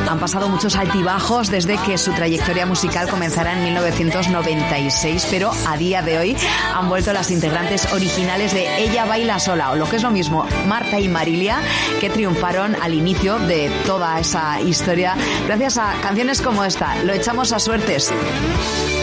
Han pasado muchos altibajos desde que su trayectoria musical comenzara en 1996, pero a día de hoy han vuelto las integrantes originales de Ella Baila Sola, o lo que es lo mismo, Marta y Marilia, que triunfaron al inicio de toda esa historia gracias a canciones como esta, Lo echamos a suertes.